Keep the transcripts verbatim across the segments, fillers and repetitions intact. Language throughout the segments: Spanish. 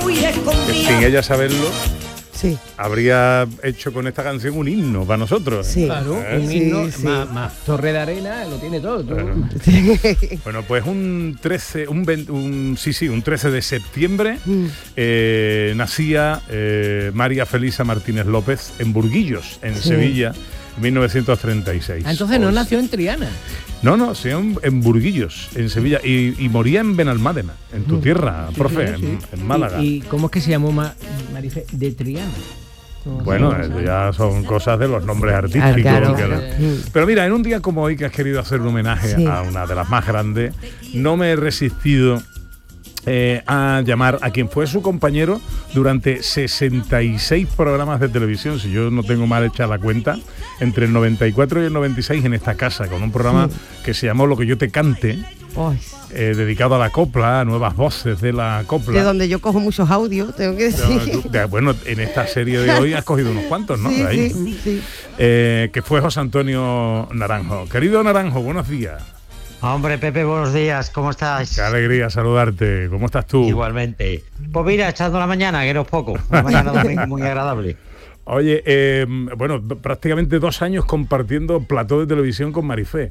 muy escondida. Sin ella saberlo, Sí. habría hecho con esta canción un himno para nosotros. Sí. Claro, ¿Eh? un himno, Sí, sí. Más, más Torre de Arena, lo tiene todo. todo. Bueno. Bueno, pues un trece, un, veinte, un sí, sí, un trece de septiembre Mm. eh, nacía eh, María Felisa Martínez López en Burguillos, en Sí. Sevilla, en mil novecientos treinta y seis. Ah, entonces no Pues- nació en Triana. No, no, sí, en, en Burguillos, en Sevilla, y, y moría en Benalmádena, en tu tierra, profe, Sí, sí. en, en Málaga. ¿Y, y cómo es que se llamó Ma- Marife? De Triana. ¿Cómo se Bueno, llama? eso ya son cosas de los nombres artísticos. Ah, claro. que- Mm. Pero mira, en un día como hoy que has querido hacer un homenaje Sí. a una de las más grandes, no me he resistido eh, a llamar a quien fue su compañero durante sesenta y seis programas de televisión, si yo no tengo mal hecha la cuenta, entre el noventa y cuatro y el noventa y seis en esta casa, con un programa que se llamó Lo que yo te cante, Ay, eh, dedicado a la copla, a nuevas voces de la copla. de donde yo cojo muchos audios, tengo que No, decir. tú- de- bueno, en esta serie de hoy has cogido unos cuantos, ¿no? Sí, De ahí. sí, sí. Eh, que fue José Antonio Naranjo. Querido Naranjo, buenos días. Hombre, Pepe, buenos días, ¿cómo estáis? Qué alegría saludarte. ¿Cómo estás tú? Igualmente. Pues mira, echando la mañana, que no es poco. Una mañana domingo muy agradable. Oye, eh, bueno, prácticamente dos años compartiendo plató de televisión con Marifé.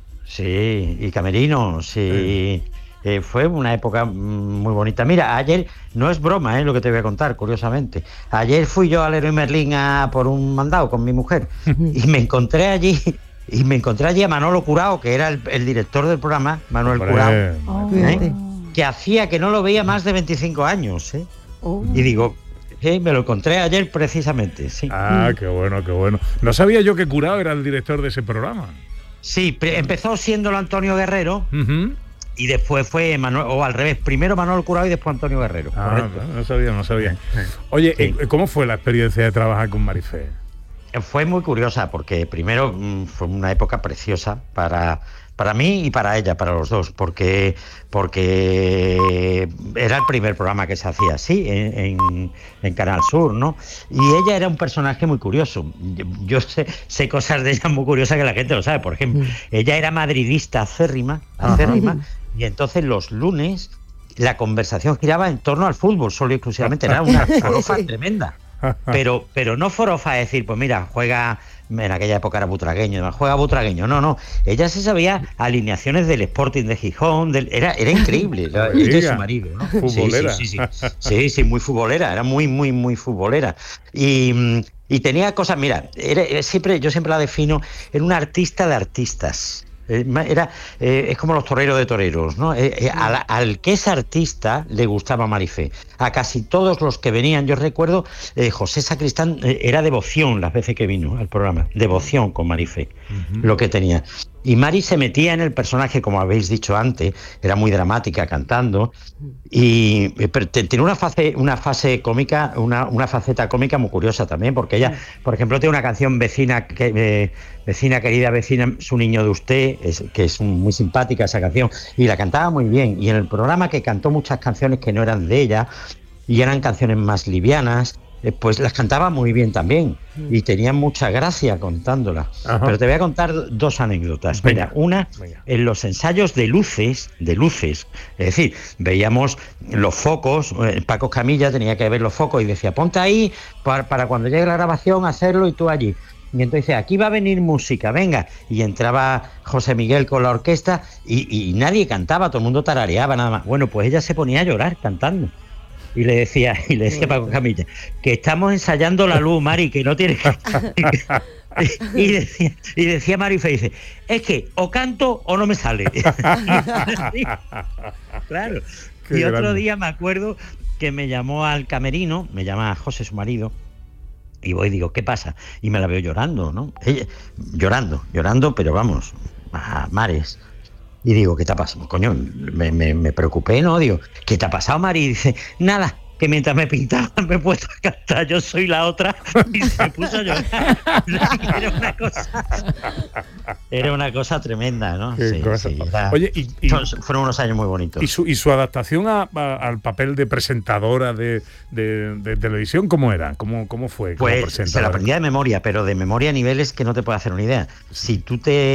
Sí, y camerino, sí. Eh, fue una época mm, muy bonita. Mira, ayer, no es broma, eh, lo que te voy a contar, curiosamente. Ayer fui yo al Leroy Merlin a por un mandado con mi mujer y me encontré allí, y me encontré allí a Manolo Curao, que era el, el director del programa, Manuel Hombre, Curao, Oh, ¿eh? fíjate. que hacía que no lo veía más de veinticinco años, ¿eh? Oh. Y digo, eh, me lo encontré ayer precisamente, sí. Ah, qué bueno, qué bueno. No sabía yo que Curao era el director de ese programa. Sí, pre- empezó siéndolo Antonio Guerrero Ujú. y después fue Manuel, o al revés, primero Manuel Curao y después Antonio Guerrero. Ah, correcto. no, no sabía, no sabía. Oye, Sí. eh, ¿cómo fue la experiencia de trabajar con Marifé? Fue muy curiosa porque primero mm, fue una época preciosa para, para mí y para ella, para los dos, porque, porque era el primer programa que se hacía así en, en, en Canal Sur, ¿no? Y ella era un personaje muy curioso. Yo, yo sé, sé cosas de ella muy curiosas que la gente lo sabe. Por ejemplo, Mm. ella era madridista acérrima, acérrima, y entonces los lunes la conversación giraba en torno al fútbol, solo y exclusivamente. Era una forofa tremenda. Pero, pero no forofa es decir, pues mira, juega, en aquella época era butragueño, además, juega butragueño, no, no, ella se sabía alineaciones del Sporting de Gijón, del, era, era increíble, No me ella y diga. su marido, ¿no? Futbolera. Sí, sí, sí, sí, sí, sí, muy futbolera, era muy, muy, muy futbolera. Y, mm, y tenía cosas, mira, era, era siempre, yo siempre la defino, era una artista de artistas. Eh, ma- Era, eh, es como los toreros de toreros, ¿no? Eh, eh, al, al que es artista le gustaba Marifé. A casi todos los que venían, yo recuerdo, eh, José Sacristán eh, era devoción las veces que vino al programa, devoción con Marifé, lo que tenía. Y Mari se metía en el personaje, como habéis dicho antes, era muy dramática cantando, y eh, pero te- tiene una fase, una fase cómica, una, una faceta cómica muy curiosa también, porque ella, por ejemplo, tiene una canción vecina que eh, vecina querida, vecina, su niño de usted, es, que es muy simpática esa canción, y la cantaba muy bien. Y en el programa que cantó muchas canciones que no eran de ella, y eran canciones más livianas, eh, pues las cantaba muy bien también, y tenía mucha gracia contándolas. Ajá. Pero te voy a contar dos anécdotas. Venga, Mira, una, venga. en los ensayos de luces, de luces, es decir, veíamos los focos, eh, Paco Camilla tenía que ver los focos y decía, ponte ahí para, para cuando llegue la grabación hacerlo y tú allí. Y entonces dice, aquí va a venir música, venga. Y entraba José Miguel con la orquesta y, y nadie cantaba, todo el mundo tarareaba nada más. Bueno, pues ella se ponía a llorar cantando. Y le decía, y le decía a Paco Camilla, que estamos ensayando la luz, Mari, que no tienes que... Y decía, y decía Marife, dice, es que o canto o no me sale. Claro. Qué Y otro grande. día me acuerdo que me llamó al camerino, me llama José, su marido, y voy y digo, ¿qué pasa? Y me la veo llorando, ¿no? Ella, llorando, llorando, pero vamos, a mares. Y digo, ¿qué te ha pasado? Coño, me, me, me preocupé, ¿no? Digo, ¿qué te ha pasado, Mari? Y dice, nada, que mientras me pintaban me he puesto a cantar, yo soy la otra, y se puso a llorar. Era una cosa, era una cosa tremenda, ¿no? Qué Sí, cosa. sí, era- Oye, y, y- Son- fueron unos años muy bonitos. y su, y su adaptación a- a- al papel de presentadora de, de- de televisión, ¿cómo era? ¿Cómo, cómo fue? como Pues se la presentadora? aprendía de memoria, pero de memoria a niveles que no te puedo hacer una idea. Si tú te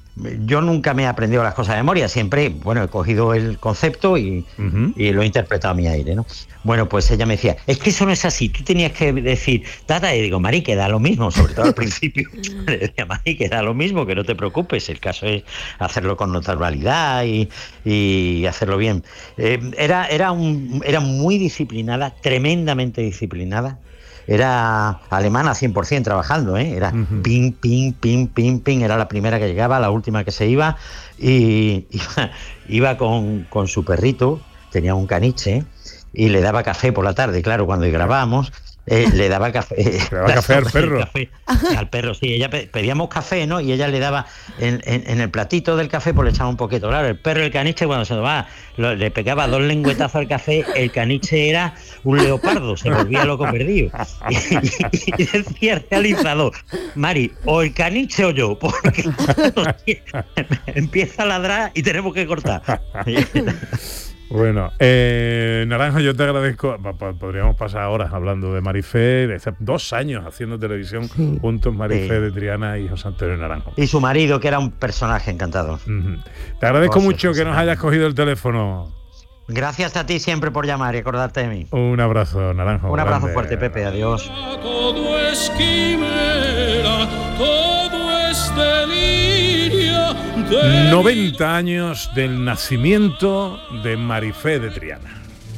yo nunca me he aprendido las cosas de memoria, siempre, bueno, he cogido el concepto y, uh-huh. y lo he interpretado a mi aire, ¿no? Bueno, pues ella me decía, es que eso no es así, tú tenías que decir, tata, y digo, Mari, que da lo mismo, sobre todo al principio. Le decía, Mari, que da lo mismo, que no te preocupes, el caso es hacerlo con naturalidad y, y hacerlo bien. Eh, era, era, un, era muy disciplinada, tremendamente disciplinada. Era alemana cien por ciento trabajando, ¿eh? Era uh-huh. ping, ping, ping, ping, ping. Era la primera que llegaba, la última que se iba. Y iba, iba con, con su perrito, tenía un caniche, y le daba café por la tarde. Claro, cuando grabábamos, eh, le daba café. ¿Le daba café al perro? Café, al perro, sí. Ella pedíamos café, ¿no? Y ella le daba en, en, en el platito del café, pues le echaba un poquito. Claro, el perro, el caniche, cuando se tomaba, lo, le pegaba dos lengüetazos al café, el caniche era un leopardo, se volvía loco perdido. Y, y, y decía el realizador, Mari, o el caniche o yo, porque empieza a ladrar y tenemos que cortar. Bueno, eh, Naranjo, yo te agradezco. Podríamos pasar horas hablando de Marifé, de dos años haciendo televisión sí. juntos, Marifé sí. de Triana y José Antonio Naranjo. Y su marido, que era un personaje encantador. Uh-huh. Te agradezco José, mucho José, que nos hayas cogido el teléfono. Gracias a ti siempre por llamar y acordarte de mí. Un abrazo, Naranjo. Un abrazo grande. Fuerte, Pepe. Adiós. Todo es quimera, todo es delirio. De... noventa años del nacimiento de Marifé de Triana.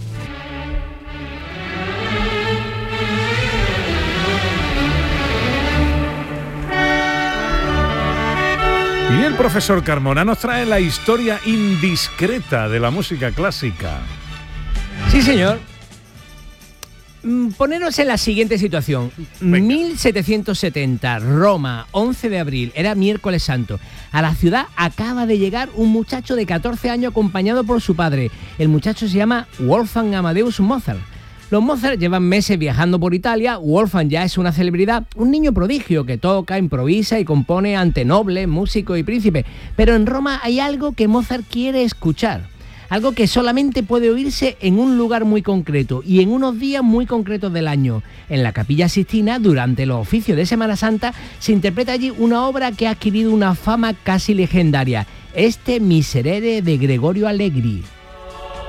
Y el profesor Carmona nos trae la historia indiscreta de la música clásica. Sí, señor. Poneros en la siguiente situación. Venga. mil setecientos setenta, Roma, once de abril, era miércoles santo. A la ciudad acaba de llegar un muchacho de catorce años acompañado por su padre. El muchacho se llama Wolfgang Amadeus Mozart. Los Mozart llevan meses viajando por Italia. Wolfgang ya es una celebridad, un niño prodigio que toca, improvisa y compone ante nobles, músicos y príncipes. Pero en Roma hay algo que Mozart quiere escuchar. Algo que solamente puede oírse en un lugar muy concreto y en unos días muy concretos del año. En la Capilla Sixtina, durante los oficios de Semana Santa, se interpreta allí una obra que ha adquirido una fama casi legendaria, este Miserere de Gregorio Allegri.